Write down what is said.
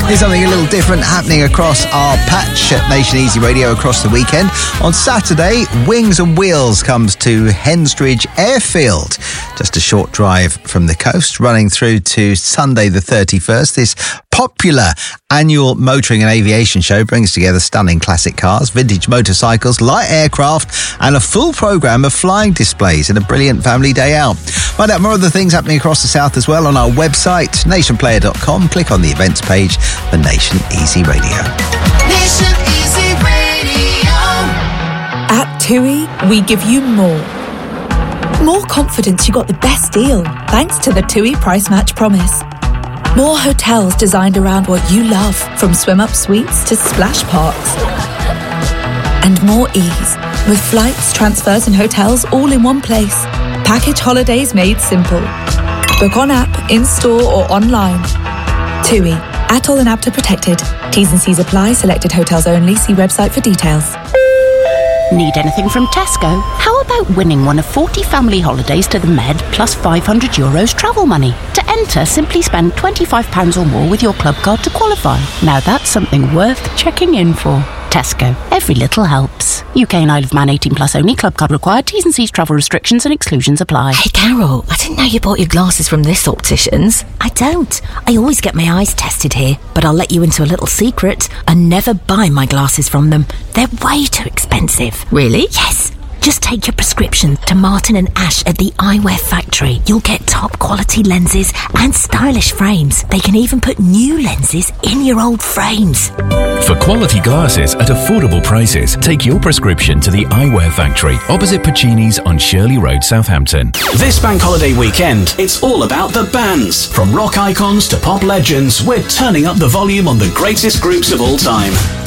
Here's something a little different happening across our patch at Nation Easy Radio across the weekend. On Saturday, Wings and Wheels comes to Henstridge Airfield, just a short drive from the coast, running through to Sunday the 31st. This popular annual motoring and aviation show brings together stunning classic cars, vintage motorcycles, light aircraft, and a full programme of flying displays and a brilliant family day out. Find out more of the things happening across the south as well on our website, nationplayer.com. Click on the events page for Nation Easy Radio. Nation Easy Radio. At TUI, we give you more. More confidence you got the best deal, thanks to the TUI Price Match Promise. More hotels designed around what you love, from swim-up suites to splash parks. And more ease, with flights, transfers and hotels all in one place. Package holidays made simple. Book on app, in-store or online. TUI. ATOL and APTA protected. T's and C's apply. Selected hotels only. See website for details. Need anything from Tesco? How about winning one of 40 family holidays to the Med plus €500 travel money? To enter, simply spend £25 or more with your club card to qualify. Now that's something worth checking in for. Tesco. Every little helps. UK and Isle of Man 18 plus only. Club card required. T's and C's travel restrictions and exclusions apply. Hey Carol, I didn't know you bought your glasses from this optician's. I don't. I always get my eyes tested here. But I'll let you into a little secret. I never buy my glasses from them. They're way too expensive. Really? Yes. Just take your prescription to Martin and Ash at the Eyewear Factory. You'll get top quality lenses and stylish frames. They can even put new lenses in your old frames. For quality glasses at affordable prices, take your prescription to the Eyewear Factory, opposite Puccini's on Shirley Road, Southampton. This bank holiday weekend, it's all about the bands. From rock icons to pop legends, we're turning up the volume on the greatest groups of all time.